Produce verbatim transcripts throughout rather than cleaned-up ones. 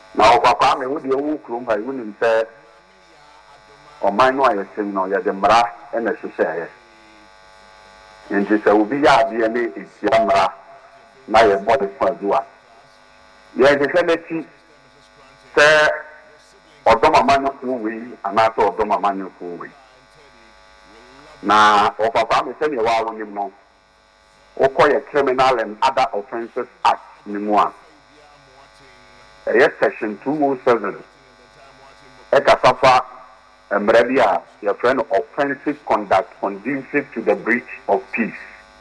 Now, Papa, me would you room by wouldn't say, or my no, I say, no, you're the bra and a share. And she said, will be ya D N A is Yamra, my body for you. Yes, the Senate, sir, or Doma Manu Kuwi, and I thought Doma Manu Kuwi. Now, or Papa, me tell you why you know. Okoye Criminal and Other Offences Act, Nimua. Yes, section two oh seven. Ekasafa Mredia, your friend, offensive conduct conducive to the breach of peace.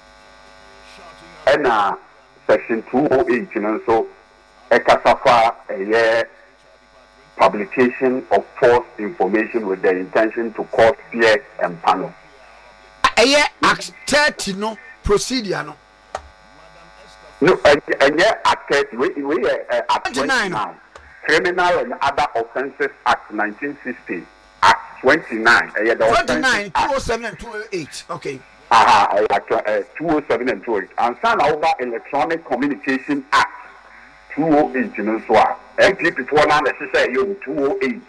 And uh, section two oh eight, you know, so Ekasafa a year publication of false information with the intention to cause fear and panic. A year act thirty no procedure no. No, and yet at thirty, we we uh, at twenty-nine. Criminal and Other Offences Act nineteen sixty, Act twenty-nine. Uh, twenty-nine, two oh seven and two oh eight. Okay. Ah, uh, uh, two oh seven and two oh eight. And sign over Electronic Communication Act two oh eight. You know, so M P before now, let's say you two oh eight.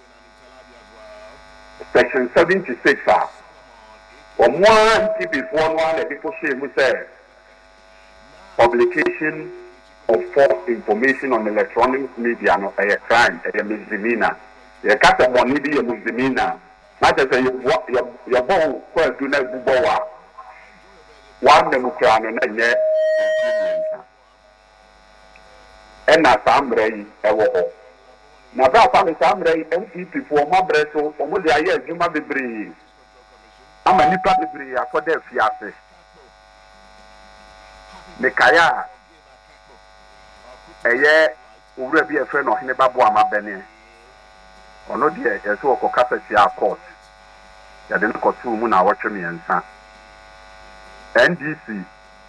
Section seventy-six. Ah, or more M P before now, let people say we say. Publication of false information on electronic media no a crime, a misdemeanor. The cat of one be a misdemeanor. Not as a your bone, where do not do boa. One democrat and yet. And not some ray, a war. Now, that family some ray, M P before my breath, or what the idea you might be breathe. I'm a nipper debris for their fiancé. Mekaya eye owura bi efe no hene babo amabene ono de yeso okokasa sia court ya de no tu mu na wotwe miensa N D C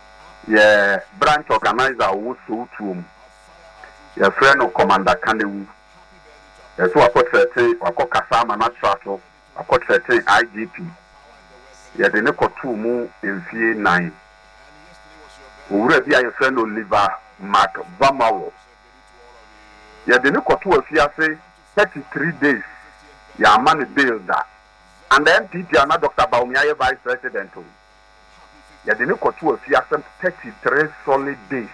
ye branch organizer wo so tuom ye friend no commander Kanewu yeso akotrete akokasa ama na trato akotrete I G P ye de no tu mu emfie nine. Owura bi aye friend Oliver Mark Vamawo. Ya de ne koto afiase thirty-three days. Ya man bail da. And then P P na Doctor Bawumia vice president. Ya de ne koto afiase thirty-three solid days.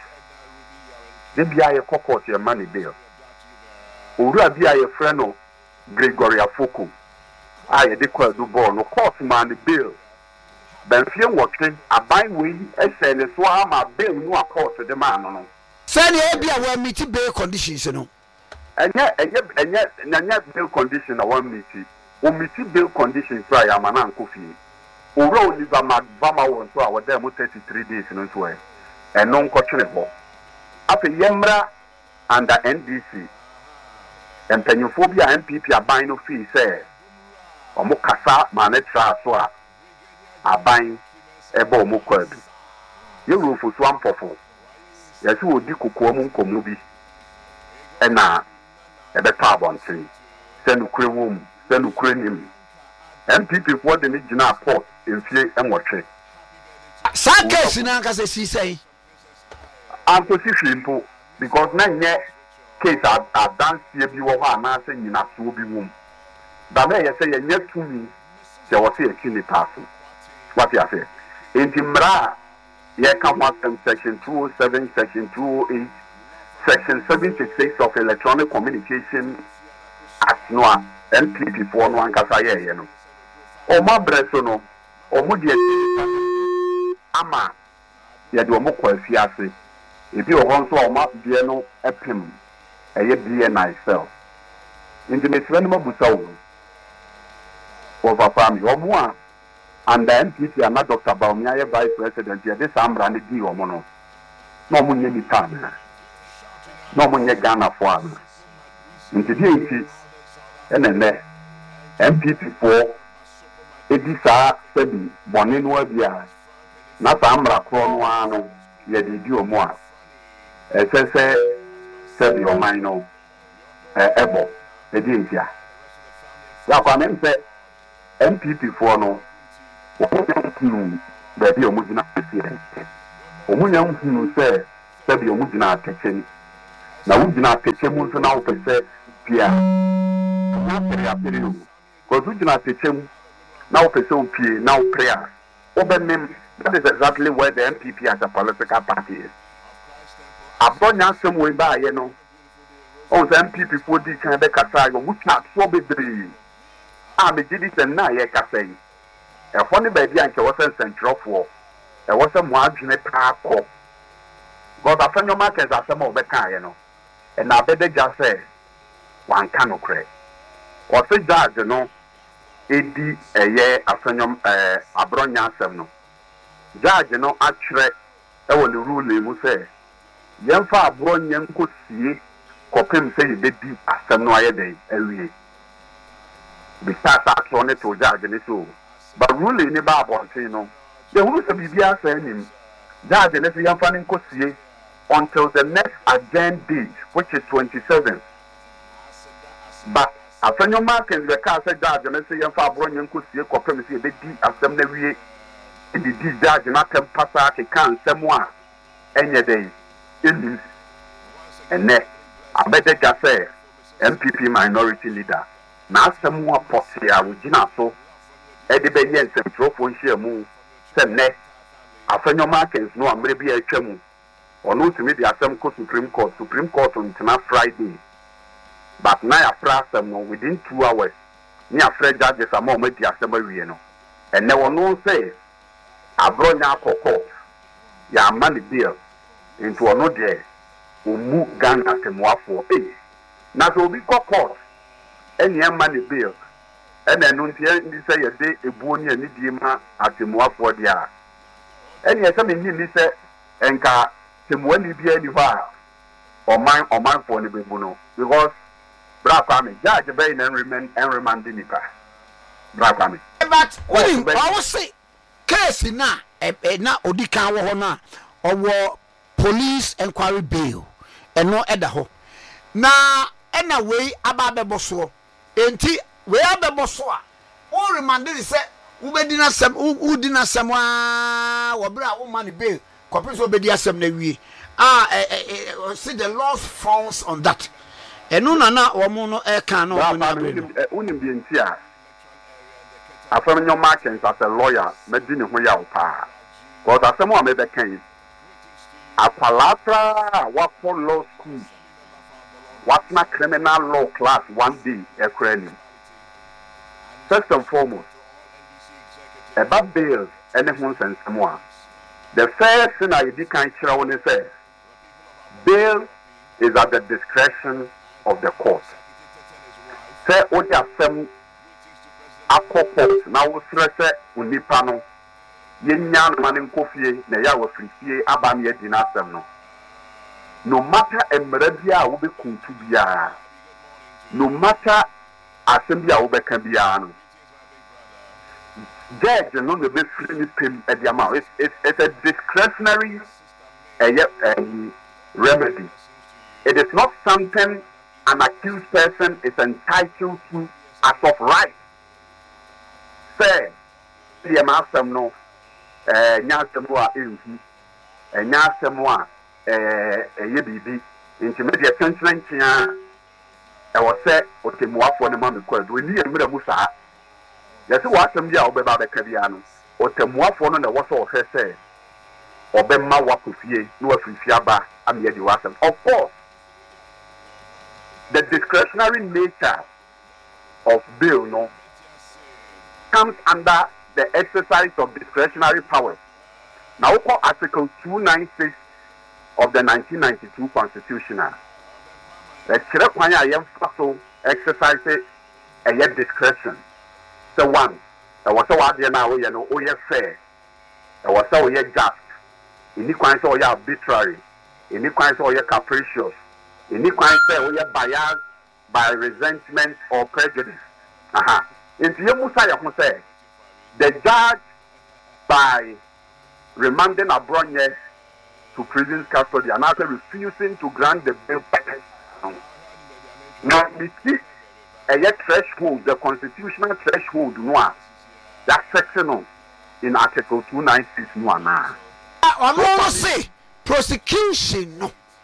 De bi aye court ya man bail. Owura bi aye friend no Gregory Afoko. Aye de kwa du ball no court man bail. Benfie watching a buy way ese ne so ama bail no accord the man no. Send you be a meet bail conditions no. Enya enya enya nyanya bail condition na one meet. O meet bail conditions so ya mana nko fie. Owura Oliver Magvama won so a wo dem thirty-three days no so e. Eno nko twene bo. Afa yemra under N D C. Empanyofo bi a M P P aban no fee say omo kasa ma ne tra so a aban ebe omo kwadu ye rofo so ampofo ye se odi kokoa mu nkomu bi ena ebe ta abonten se nukure wom se nukure nim M P P for the gina port enfie enwotwe sa case na nka se si sei anto si fimpo because na nye case a dance ye bi wo ha na se nyina so bi wom da na ye se ye nye tumi se wo se ekini paso. What you say? In Timra, ye come up from section two oh seven, section two oh eight, section seventy-six of Electronic Communication Act Noa, M P P for one Casaya, you know. O ma bresono, o mudi ama, ye do mo fiase. If you want to, o ma bieno epim, a ye be a nice self. In the Mesvenimo Busau, over family, or more. And the M P P and Doctor Bawumia vice president here, this Ambrani D or Mono. No money any time. No money Ghana for us. In the and then M P P for Edisa Sebi, Bonin Wabia, not Ambra Cronuano, Yedi Duomoa. S S A Sebi or Mino, Ebo, Edintia. Yaquanem said M P P for no. Omunya baby omugina pese omunya nhunu se se bi omugina atecheni na wugina peche mu nso na wopese pia na pere apere o ko wugina peche mu na wopese opie na oprea obenem. That is exactly where the M P P as a political party is. Abonya some way by you know on the M P P for the kind of kasa you would not so be three ah me did it and na ye kasa a funny baby and was a central for there was a margin park but I found your markets as some of the car you know and I better just say one canoe crack or say judge you know eighty a year after your uh Abronya seven judge no atwere e wo le rule mu say yemfa abronye nkosie kopem say yebedi asem no ayede awie bi tata so ne to judge ne so but rule ni ba abontin no the rule say bibia say nim judge ne say yemfa ne nkosie until the next agenda date which is twenty-seventh but afenyo market the car say judge ne say yemfa abronye nkosie kopem say yebedi asem na wie the judge na tem pasa ke kan semwa enye dey in and ne abede ga say M P P minority leader na semwa potia wugina so e de be yen semtrofo nhia mu se ne afenyo markets no amre bi atwa mu ono timi de asem ko Supreme Court Supreme Court on tina Friday but na ya prasem no within two hours ni afre judges ama o ma di asem awie no and ne wono say Abronya Court, ya money bill into another umu gang at the Moafo. Now, so we court any money bill, and then until you say a day a bony and Nidima at the Moafo, dia. And yes, I mean, you say, and car, the money be anywhere or mine or mine for the Bibuno, because Black Army, Judge Bain and remain and remand Dinipa. Black Army. But what I will say. Case na e na odika wo ho na owo police inquiry bail eno eda ho na ena we aba beboso enti we abeboso a o remand say wo bedi na sem wo di na sem a wo bra wo man bail kopin so bedi asem na wie ah see the lost funds on that eno na na wo mo no e kan no wo na bail unim bi enti a after your markets as a lawyer, Medini Hoyapa. Because as someone made the case, a palatra, what for law school, what's not criminal law class one day, a crane. First and foremost, about bail, anyone and someone. The first thing I did kind of say, bail is at the discretion of the court. Say, what you have some akopos na wo srese unipa no yenya no mane nkofie na ya wo frifie aba me adi na asem no no matter emra bia wo be kuntu bia no matter asem bia wo be ka bia no judge no the best free pay at the amount it's, it's, it's a discretionary uh, uh, remedy. It is not something an accused person is entitled to as of right. Say, the master no, eh, Nyasemwa is a Nyasemwa, eh, a yebibi, intermediate sentence. I was said, okay, more for the moment because we need a bit of Musa. That's what some year over the Caviano, or the more for the was all her say, or Bemma Wakufie, no free fiaba, and yet you ask them. Of course, the discretionary nature of bill no comes under the exercise of discretionary powers. Now, Article two ninety-six of the nineteen ninety-two Constitution. The Chirekwanya Yemfaso exercises a yet discretion. So one, there was a word now, you know, oh yes, fair. There was a yes just. In the kind of arbitrary, in the kind of capricious, in the kind of bias by resentment or prejudice. Aha. Into Musaya say the judge by remanding Abronye to prison custody and after refusing to grant the bail. Now we see a yet threshold, the constitutional threshold no that section in Article two ninety-six no na. I say prosecution no.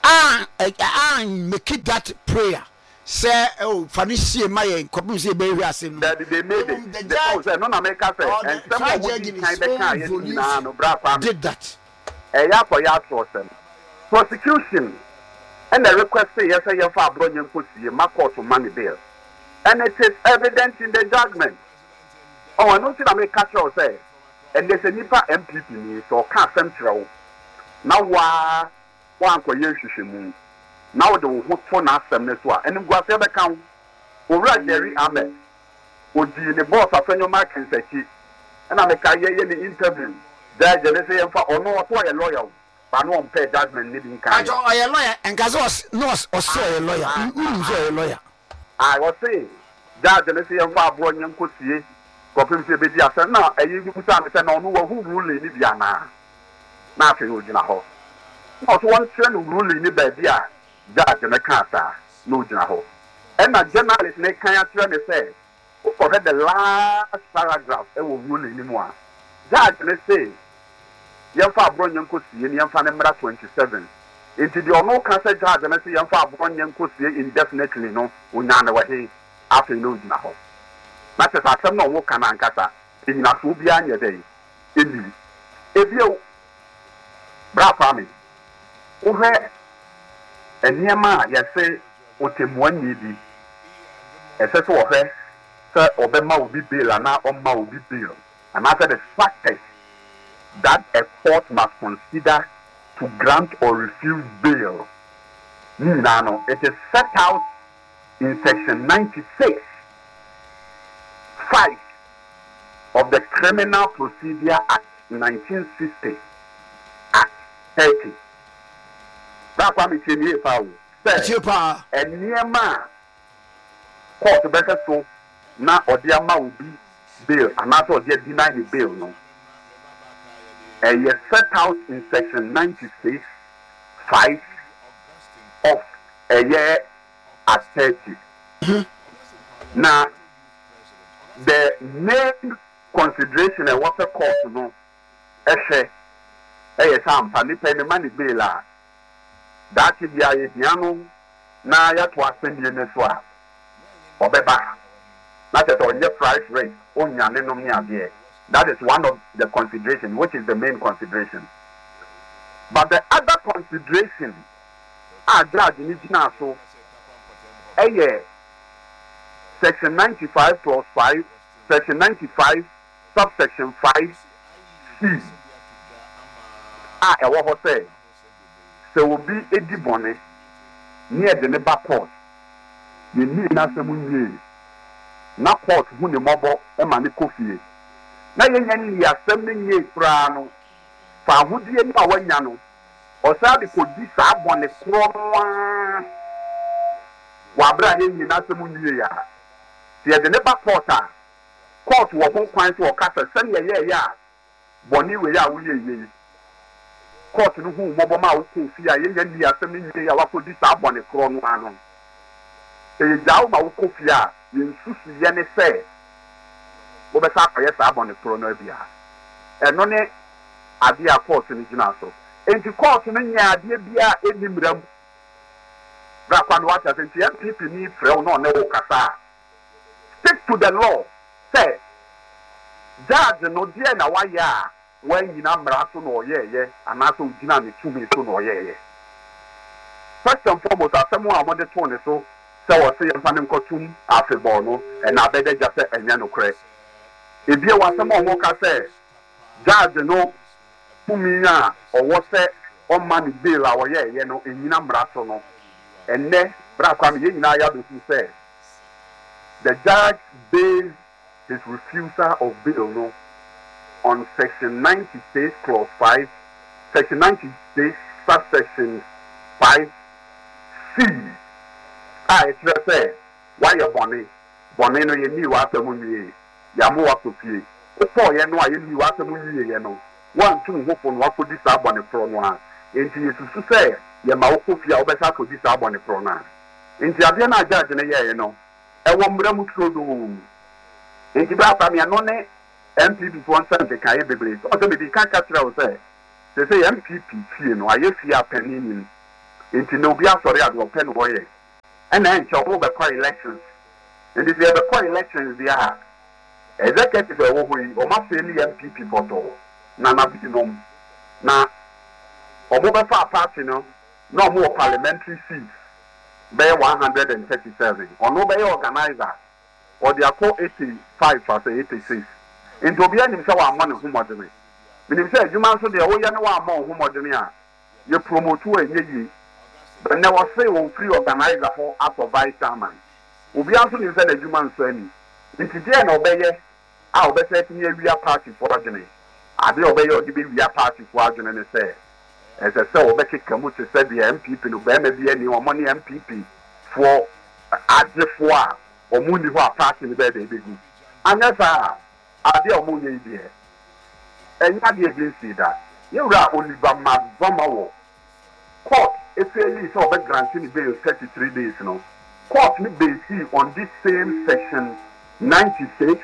ah ah make that prayer say oh fanisi ma ye kopim say be wiase no that they made it the judge say no na make say and some of what kind be kan ye na no bra fa did that eh ya for ya to sem prosecution and the request say yes say for abronye nkosie ma court money bail and it is evident in the judgment oh I know see na make catch say and there's a nipa M P P ni so ka sem kire na wa wa anko ye hwehwemu na wo de wo ho to na asem ne so a enim guase be kan owura Jerry Ahmed odi ne boss afenyo mark nsaki na me ka ye ye ni interview judge ne say emfa ono to ye lawyer ba no on pay judgment ni bi kan ajo oye lawyer enka so no o so ye lawyer unu so ye lawyer I was say judge ne say emfa abro nyen kosie kopim se be di asem na eyi bi kusa me say na ono wo hu rule ni bia na na afi o gina ho no so one train rule ni ba bia judge ne ka sa no gina ho and na journalist ne kan atre me say for the last paragraph e wo rule ni mu a judge ne say yemfa abronye nkosie ni yemfa ne mra twenty-seven enti de ono ka say judge ne say yemfa abronye nkosie indefinitely no onya na wahe afi no gina ho na se asem no wo kana nkasa enyina so bia anye dey ebi ebio bra family uhwe eniema ya se otemuani bi ese so ohwe se obema obi bail na omma obi bail and after the factors that a court must consider to grant or refuse bail no no it is set out in section ninety-six five of the Criminal Procedure Act nineteen sixty Act thirty. That's why me tell you how. Say, and near ma court better so na odiama will be bail and not odi deny the bail no. And you set out in section ninety-six five of a year at thirty. Now the main consideration and what the court no ehwe eh sam pa ni pe money bail a that is ya hiano na ya to asendie ne so a obeba na te to nye price rate onya ne no me ade that is one of the consideration which is the main consideration but the other consideration a judge ni gina so eh section ninety-five plus five, section ninety-five, subsection five C. Ah, e wo ho say. So will be a dibone near the neighbor court. You need na semunye. Na court hu ne mobo e ma ne kofie. Na yenya ni asem ne nye kra no. Fa hudie ni awanya no. Osa de kodi sa bone kro no. Wa bra ye nyina semunye ya. The neighbor porter court wo kon kwan so okasa send ye ye ya boni we ya wo ye ye court no hu mobo ma wo ko fi ya ye nya ni asem ni ya wa ko di sa boni kro no ano e jaw ma wo ko fi ya ye nsusu ye ne se wo be sa aye sa boni kro no bia e no ne ade a court ni gina so enti court no nya ade bia enimram bra kwa no wata senti M P P ni frɛ no ne wo kasa stick to the law. Say, judge no dear na waya when you na mraso no ye ye and also jina ni two me so no ye ye. First and foremost, as someone among the tone so say was say fanim kotum afebon no and abede just say enya no kre. If you want someone who can say judge no puminya or what say on man bill our ye ye no enyina mraso no and ne bra kwam ye nyina ya do say the judge based his refusal of bail no, on section ninety-six clause five, section ninety-six subsection five C. Ah, it's just say, why you bonny? Bonny no you knew what the moon Yamu was to pay. The poor you know you knew what the moon you know. One, two, hope on what could this up on the pronoun. Into you to say, Yamako Fia better could this up on the pronoun. Into Adriana judge in a year, you know. I want them to do. In the back, I mean, no M P P one Sunday can be believed. Also, the can't catch say. They say M P P, you know, I see a penny. Into no be sorry at your pen warrior. And then shall over elections. And if you have a elections, they are executive or my family M P P photo. Nana Binom. Now, or mobile far party, no, no more parliamentary seats. By one hundred thirty-seven. Or no by organizer. Or they are called eighty-five as eighty-six. Into be any show one who modern. When you say you must say, oh, you know, one more who modern. You promote two and ye. But never say one free organizer for up of vice chairman. We also inside a human training. Into the end, obey, I'll be setting a real party for Arjun. I will obey your debate real party for Arjun and say, as I saw, Becky Kamuta said the M P P, no better be any more money M P P for Adje Foa or Mundi who are passing the bed. And that's how I deal Mundi there. And not the against that. You are only by my Vamawo. Court, if you saw the granting bail thirty-three days, no. Court me based on this same section ninety-six,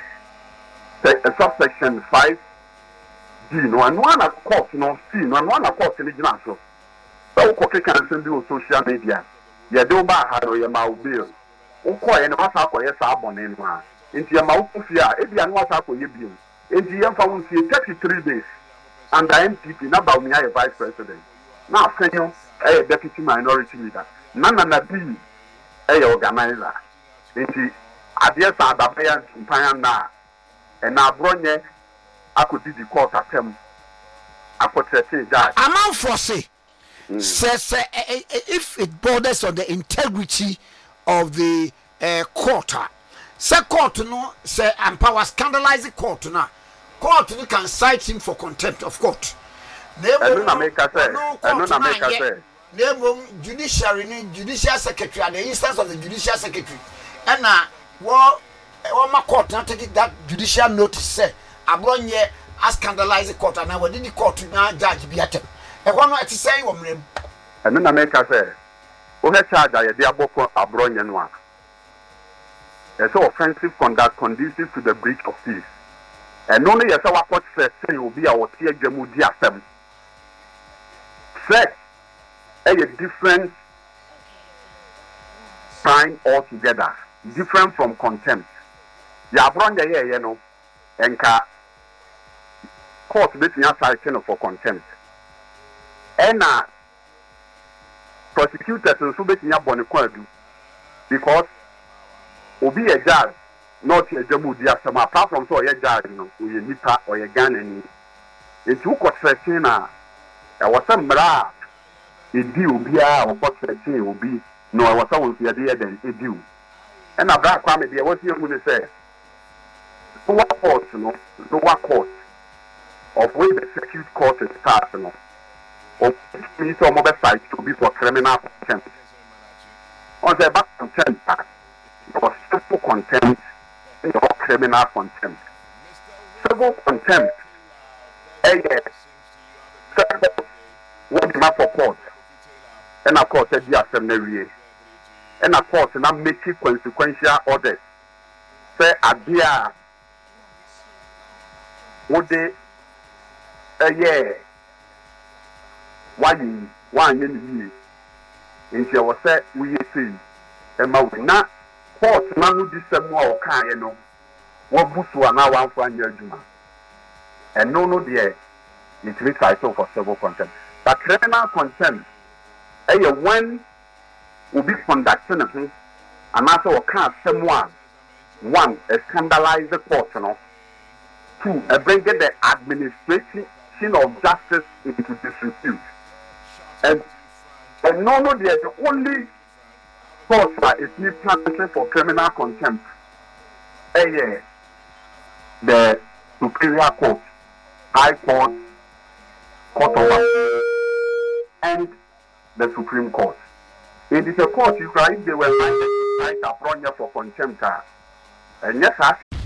subsection five. No, and one of court, no, see, no, and one of court in the general. So, Cocky can send you social media. You don't buy how your mouth bill. O call and what's up for your sabon in one. Into your mouth of fear, if you are what's up for your bill. Into your phone, see thirty-three days. And the M P P, not about me, I vice president. Now, send you a deputy minority leader. None of the be a organizer. Into Adias Adabayan Payanda. And now, Bronye. I could do the court attempt. I could say that. I'm out for say, says if it borders on the integrity of the uh, court, say court no say empower scandalize the court now. Court you can cite him for contempt of court. No, no, make us say. No, no, make us say. Name judiciary, judicial secretary, and the instance of the judicial secretary, and now, well, all my court now take that judicial notice say. Abronye a scandalize the court and I did the court now judge be at him. And one to say, woman, and then I make us say, who had charged I dear book Abronye one. There's so offensive conduct conducive to the breach of peace. And only as our court says, say will be our tear Jamudia seven. Sex a different crime altogether, different from contempt. Ya Abronye, you know, and ka. Court between us for contempt. And uh, prosecutors also between Boniquadu because Obi a judge, not a Jamudia, some apart from so a judge, you know, with a nipa or a gun and it took what Sestina. There was some bra, a deal be or what Sestina will be, no, I was always the idea than a deal. And a black family, what you going to say? So what court, you know, so what court? Of which the circuit court is personal, or me some other side to be for criminal contempt. On the back contempt, there was civil contempt and your criminal contempt. Civil contempt, a yes, what the map for court, and of course, a dear seminary, and of course, and I'm making consequential orders. Say, a dear, would they? Uh, yeah, one, one year, and she was said, we see, and my not court, man who did some more kind, you know, what books were now one for a year, and no, no, dear, it makes I so for civil contempt. But criminal contempt, eh, when will be conducting of him, and also can't someone, one, a scandalize the court, you know, two, a bring the administration of justice into disrepute. And and no, no, they are the only source that is need punishment for criminal contempt. Eh, yeah, the Superior Court, High Court, Court of Appeal, and the Supreme Court. It is a court you right they were like to cite Abronye for contempt. And yes, sir.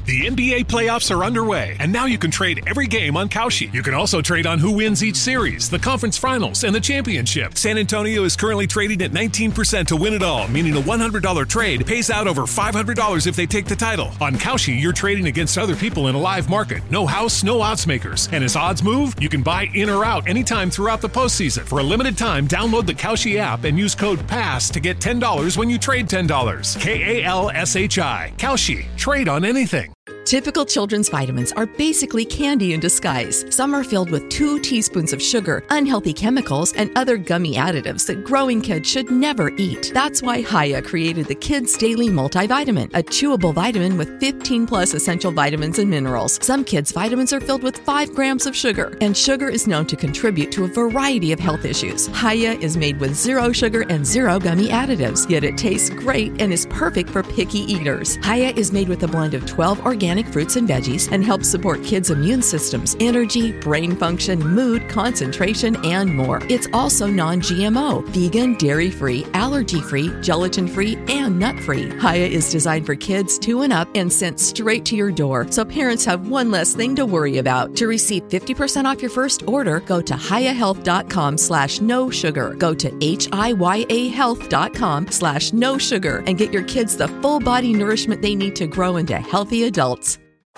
The N B A playoffs are underway, and now you can trade every game on Kalshi. You can also trade on who wins each series, the conference finals, and the championship. San Antonio is currently trading at nineteen percent to win it all, meaning a one hundred dollars trade pays out over five hundred dollars if they take the title. On Kalshi, you're trading against other people in a live market. No house, no odds makers. And as odds move, you can buy in or out anytime throughout the postseason. For a limited time, download the Kalshi app and use code PASS to get ten dollars when you trade ten dollars. K A L S H I. Kalshi. Trade on anything. Typical children's vitamins are basically candy in disguise. Some are filled with two teaspoons of sugar, unhealthy chemicals, and other gummy additives that growing kids should never eat. That's why Hiya created the Kids Daily Multivitamin, a chewable vitamin with fifteen plus essential vitamins and minerals. Some kids' vitamins are filled with five grams of sugar, and sugar is known to contribute to a variety of health issues. Hiya is made with zero sugar and zero gummy additives, yet it tastes great and is perfect for picky eaters. Hiya is made with a blend of twelve organic fruits and veggies and helps support kids' immune systems, energy, brain function, mood, concentration, and more. It's also non-G M O, vegan, dairy-free, allergy-free, gelatin-free, and nut-free. Hiya is designed for kids two and up and sent straight to your door, so parents have one less thing to worry about. To receive fifty percent off your first order, go to hiyahealth.com slash no sugar. Go to H-I-Y-A health.com slash no sugar and get your kids the full body nourishment they need to grow into healthy adults.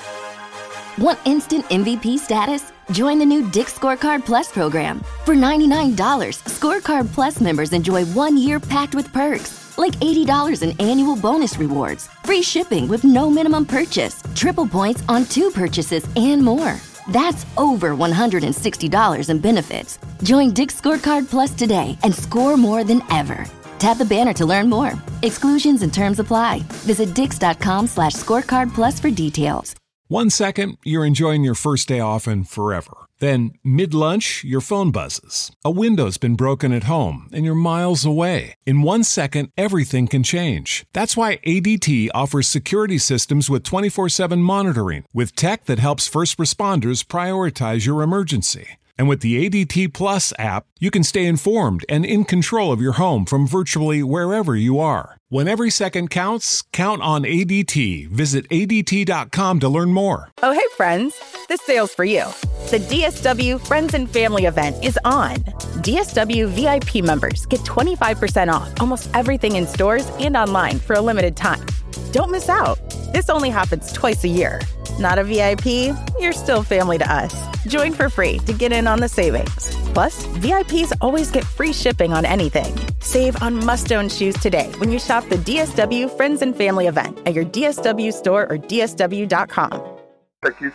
Want instant M V P status? Join the new Dick's Scorecard Plus program. For ninety-nine dollars, Scorecard Plus members enjoy one year packed with perks, like eighty dollars in annual bonus rewards, free shipping with no minimum purchase, triple points on two purchases, and more. That's over one hundred sixty dollars in benefits. Join Dick's Scorecard Plus today and score more than ever. Tap the banner to learn more. Exclusions and terms apply. Visit dix.com slash scorecard plus for details. One second, you're enjoying your first day off and forever. Then, mid-lunch, your phone buzzes. A window's been broken at home and you're miles away. In one second, everything can change. That's why A D T offers security systems with twenty-four seven monitoring, with tech that helps first responders prioritize your emergency. And with the A D T Plus app, you can stay informed and in control of your home from virtually wherever you are. When every second counts, count on A D T. Visit A D T dot com to learn more. Oh, hey, friends. This sale's for you. The D S W Friends and Family event is on. D S W V I P members get twenty-five percent off almost everything in stores and online for a limited time. Don't miss out. This only happens twice a year. Not a V I P? You're still family to us. Join for free to get in on the savings. Plus, V I Ps always get free shipping on anything. Save on must-own shoes today when you shop the D S W Friends and Family event at your D S W store or D S W dot com. Maybe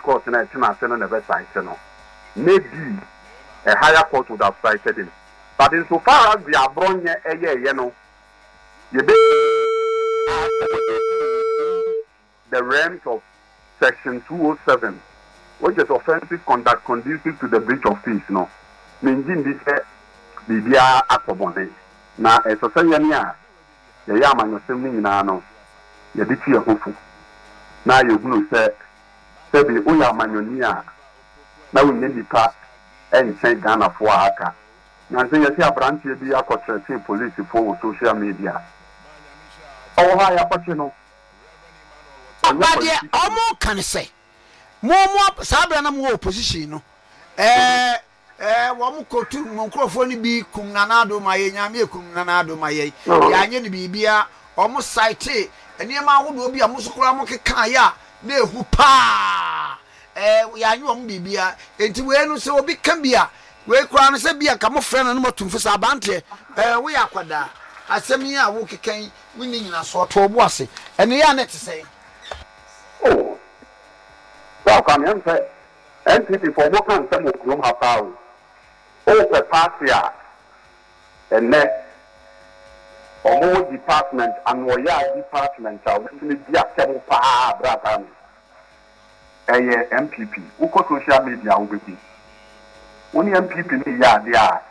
a higher court would have cited him. But insofar as we are born here, you know, you the realms of Section two oh seven, which is offensive conduct conducive to the breach of peace, no. Meaning this Bibia Akobone. Now, as a Sayania, the Yaman was sending in Ano, the Ditty of Hufu. Now you're going to say, Sebi Uya Manonia. Now we need the part and say Ghana for Aka. Now, say, you see a branch of the Akotri police for social media. Oh, hi, Apachino. Abadia omo kan say mo mo sabra na mo opposition no eh eh wo mo kotu mo nkrofo ni bi kum nanado maye nyame kum nanado maye ya anye ni bibia omo site enema ahodo bi amosokora mo keka ya na ehu pa eh ya anye omo bibia enti we no se obi kan bia we kura no se bia ka mo frɛ no no motumfo sa abante eh we yakwada asɛm yi a wo kekan wini nyina so to obo ase ene ya net say. Oh, so come and say, N P P for what can some of them have power? Oh, the party, and net, or more department, and more yard department, are really be a seven power, brother. A M P P, who got social media with me. Only M P P, yeah, they are.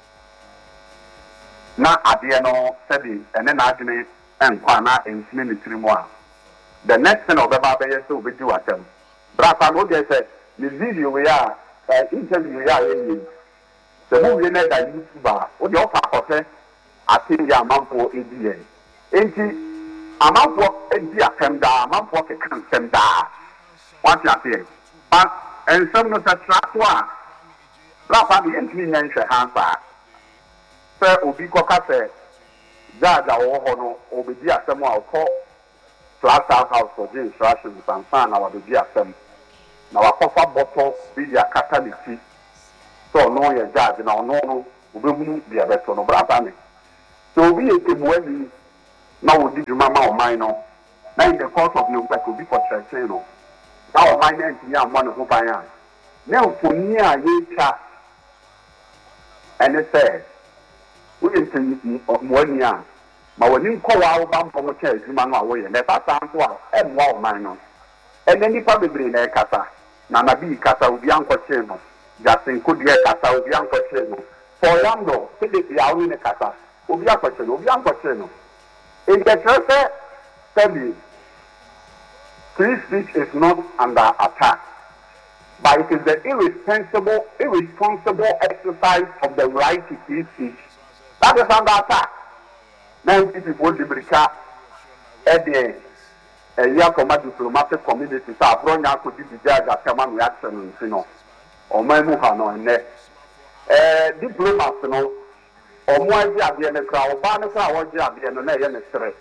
Now, at the end of seven, and then I didn't and Kwana and Smith more. The next thing of the Baba so we do at them. Braka no get said the video we are uh, interview we are in the movie that YouTuber what the offer I think the amount for A D A. Enti amount for A D A come down, amount for can come down. What you saying? But and some of the trap one. Lapa the entry mention answer. Sir Obi Koka Jaja or Obi Asamoah call Flat House for James Russian and Fan our baby assembly. Now a copper bottle be the catalyst. So no your judge now no will be a better no brother. So we a team now did you mamma or mine no. Now in the course of no back will be for Chelsea. Now my name is young one who I am. Now for near ye chat and it said, we can one year. But when you call our bump from a church, you man away and let us answer and wow minor. And then you probably bring a casa. Nana be casa will be uncle channel. Justin could get casa will be uncle channel. For Lando, Philip Yaw in a casa, will be uncle channel, will be uncle channel. In the church, tell you. Free speech is not under attack, but it is the irresponsible, irresponsible exercise of the right to free speech that is under attack. Now, people will be cat at the year from a diplomatic community, so I've run out to be the judge at command reaction, you know, or my Muhano and net. Diplomats, you know, or more jab in the crowd, Banaka or jab in the necessary.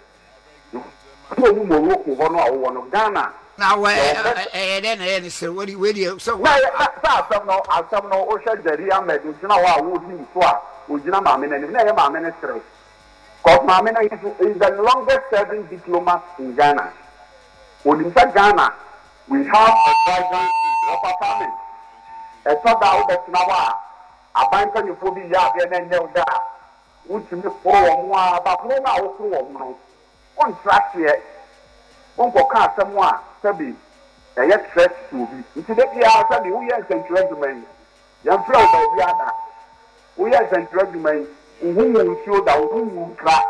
One of Ghana. Now, then, so what do you so? I some no, I some no ocean, the real medicine, you know, I would be swap, would you know, my minister, my minister. Because my minister is the longest serving diplomat in Ghana. When in Ghana, we have a vibrant of family. A thought out that now, a bank on your phobia, and then you'll die. Which you for more, but no, no, on track here, on for car someone, Sabi, a yet stress to be. Instead, we are Sabi, we are sent regimen. Young flow by the other. We are sent regimen, who will show that who will crack.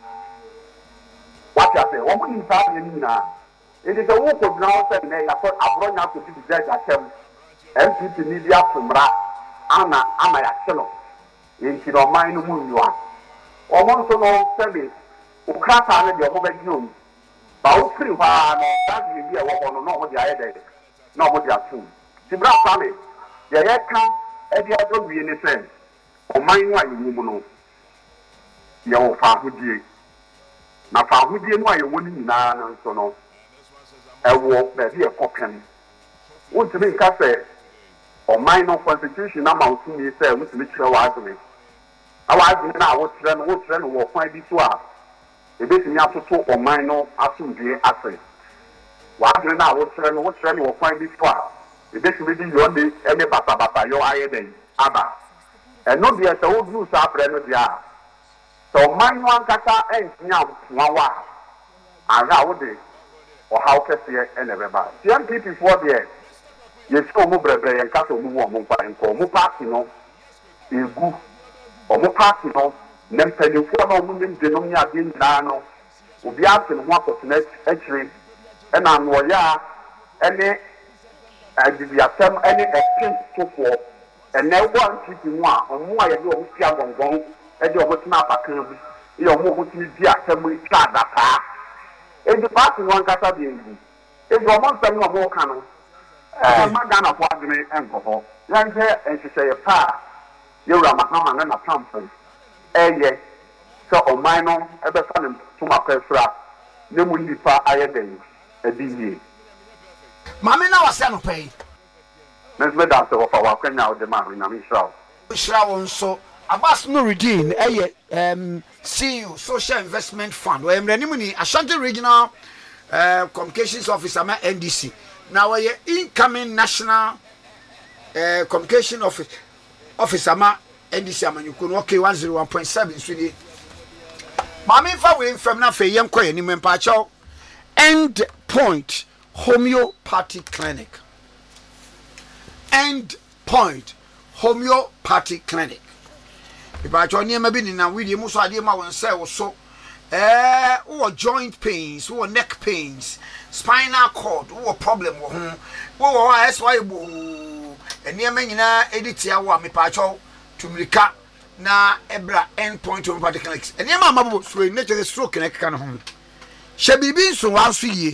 What I say, one in Fabian now. It is a walk of now, and they are I've run out to be the judge at them. M P P media from Ra, Anna, Anna Yaxello. In she don't mind who you are. Or one so long, Sabi. Ukrata and your mobile home. But free one, that will be a walk on no what they are dead. No what they are soon. Sibra family, the head come, and the other be in the same. Or mine one you know. Your Fahudi. Now Fahudi, why you wouldn't know so no. A walk that be a copian. What to make cafe or minor constitution amount to me, say, which literal argument. I was now what trend, what trend will find this one. Ebesi ni atoto ɔman no asomdwe ase wadre na wotrɛ no wotrɛ no wɔkwan bi so a ebesi bi di yɔnde ɛne basabasa yɔ ayɛ den aba ɛno deɛ sɛ woduru saa brɛ no deɛ a sɛ ɔman no ankasa ɛnsia mpoa wa ahwɛ a wode ɔhaw kɛseɛ ɛna ɛbɛba T M P P foɔ deɛ yɛsi ɔmo brɛbrɛ yɛn kasa ɔmo mu ɔmo nkwa nkɔ ɔmo paati no egu ɔmo paati no na mpanyinfoɔ na ɔmo nim de nom ne adeɛ nyinaa no obi ate ne ho akɔtena akyire ɛna anoɔyɛ a ɛne adidiasɛm ɛne ɛpem tofoɔ ɛnɛ wɔ ntipi mu a ɔmo a yɛde ɔmo fi agɔngɔn ɛde ɔmo tena apakan bi ɛyɛ ɔmo ɔmo tumi di asɛm twa adataa edi paati no ankasa deɛ egu edi ɔmo nsɛm na ɔmo ka no ɛɛ ma Ghanafoɔ adwene ɛnkɔ hɔ yɛnhwɛ nhyehyɛeɛ pa a yɛwura mahama ne natamfo ɛyɛ sɛ ɔman no ɛbɛfa ne ntoma kɔfra ne mu nipa ayɛ den ɛdi yie maame na wasɛ no pɛi nso da sɛ wɔfa wakwanya wode ma nyame hyira wo hyira wo nso Abbas Nuruddin ɛyɛ um, C E O Social Investment Fund wɔyɛ mmerɛnimu ni Ashanti Regional uh, Communications Officer ma N D C na wɔyɛ incoming National uh, Communication Office Officer ma N D C amanyuko no okay one oh one point seven so die maame fa we mfam na fe yem koye ni mempa chaw End Point Homeopathy Clinic End Point Homeopathy Clinic people chaw ni ma bi ni na we die mu so ade ma won say wo so eh wo joint pains wo neck pains spinal cord wo problem wo ho wo S Y bo eni ma nyina editia wo mepa chaw tumrika na ebra End Point Homeopathy Clinics eni ma mabo so nature stroke na keka no ho hye bibi nso wa so yie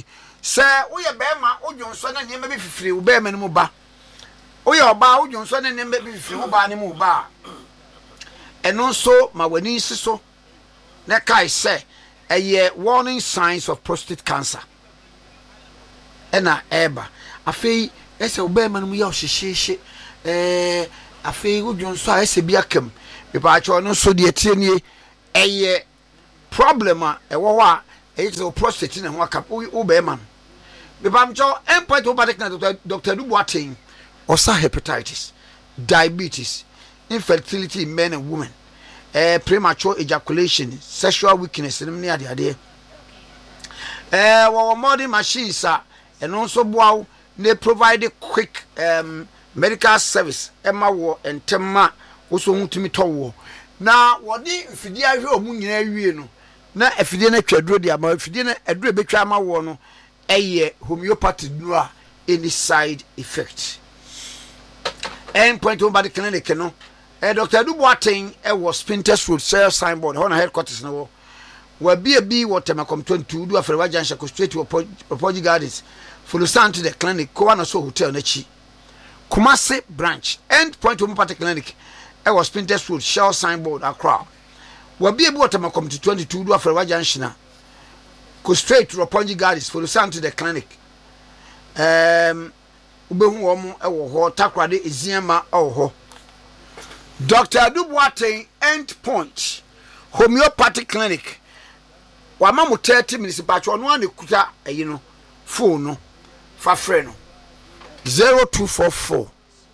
sɛ woyɛ bɛrima wodwonso na nneɛma bi fifiri wo bɛrima no mu ba woyɛ ɔbaa wodwonso na nneɛma bi fifiri wo baa no mu ba ɛno nso ma w'ani nsi so na kae sɛ ɛyɛ warning signs of prostate cancer ɛna ɛba afei ɛsɛ wo bɛrima no mu yɛ ɔhyehyehye ɛɛ afei wodwonso a ɛsɛ bi akam mepaakyɛ ɔno nso deɛ tie nie ɛyɛ problem a ɛwɔ hɔ a ɛyɛ sɛ prostate na ho aka wo bɛrima no mepaakyɛ endpoint wo batek na Doctor Duboaten ɔsa hepatitis diabetes infertility in men and women uh, premature ejaculation sexual weakness nim ne ade ade eh wo modern machines a ɛno nso boawo they provide quick um, medical service ema wo entema wo so hutumi towo na wodi mfidie ahwe omu nyina awie no na afidie na twaduro dia ma afidie na aduro betwa ama wo no ɛyɛ homeopathy no a any side effect end point over the clinic no eh Doctor Duboaten e was Spinters Road sales signboard on headquarters no we be a be what Temakom twenty-two do after Wajan go straight to Opoji Gardens follow stand to the clinic ko na so hotel na chi Kumasi branch end point over party clinic e was Spinters Road sales signboard Accra we be a be what Temakom twenty-two do after Wajan na go straight to Opoji Gardens follow stand to the clinic um ubehu omo ewo ho takrade eziema ewo ho Doctor Duboaten end point homeopathic clinic wa mamu thirty minutes bacho no ane kuta ayi no phone no fa frɛ no zero two four four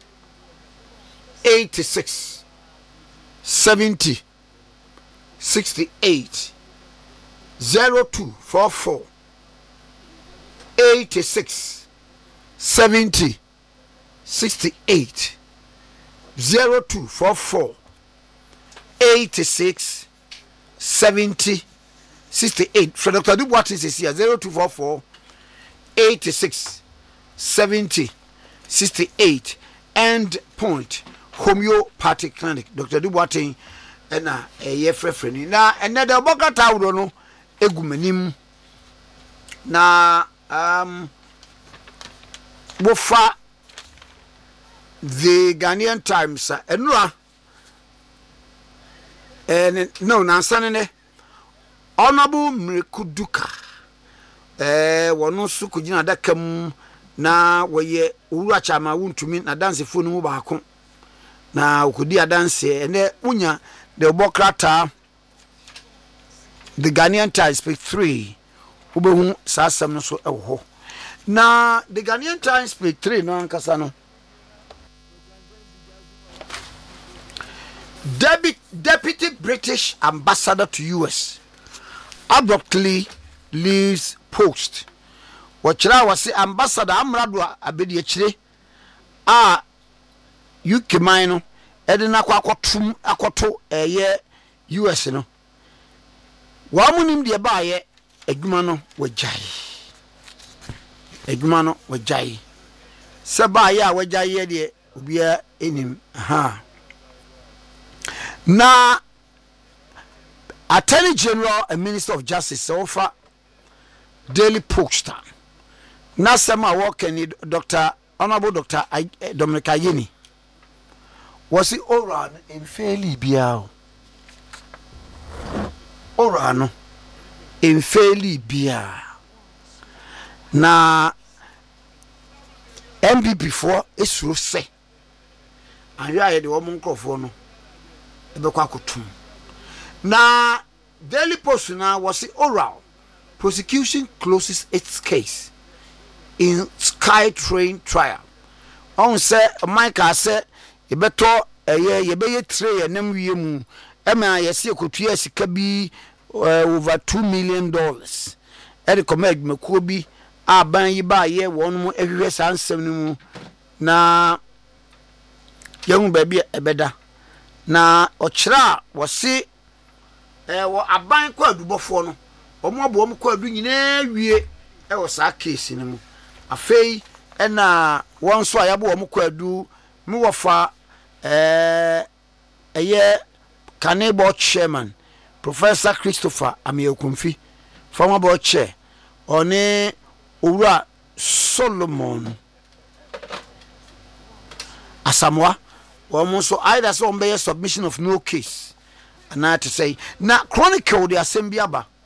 eighty-six seventy sixty-eight zero two four four eighty-six seventy sixty-eight zero two four four eighty-six seventy sixty-eight for Doctor Duboaten is here zero two four four eighty-six seventy sixty-eight end point homeopathic clinic Doctor Duboaten na eye frefreni na enede obokata wuro no egumanim na um wofa the Ghanaian Times enura eh no nansane ne Honorable Mrekuduka eh wono su kugina dakam na woye owura chama wuntumi na dance fo no mu baako na okodi adanse ene unya the obokrata the Ghanaian Times page three ubehu sasam no so ewo na the Ghanaian Times page three no ankasa no Debit, Deputy British Ambassador to U S abruptly leaves post. Wachira wasi ambassador amrado abedi echire a U K mine edina kwa akotum akoto eye U S no. Wa munim de ba ye adwuma no wajai. Adwuma no wajai. Se ba ye a wajai ye de obia enim ha. Na Attorney General and Minister of Justice offer Daily Poster. Na sema working Doctor Honorable Doctor Dominic Ayeni was it oran in fairly biao. Orano in fairly bia. Na M P before is say. And you are the woman no. Na Daily Post now was the oral prosecution closes its case in Sky Train trial. On say Mike said you better a year you be tray and then we mu Emma yesi kotua sika bi over two million dollars. Eri command Makobi a ban yi ba ye won mu ehwe sansem mu na yemu ba bi ebeda na ochira wose eh wo aban kwa adubofo no omo abo omo kwa adu nyina wie e wo sa case ni mu afei e na won so ayabo omo kwa adu mi wofa eh eye Canning Board chairman Professor Christopher Amiokumfi former board chair oni owura Solomon Asamoah wɔn so either sɛ wɔn bɛyɛ submission of no case anaa to say na chronicle de asɛm bi aba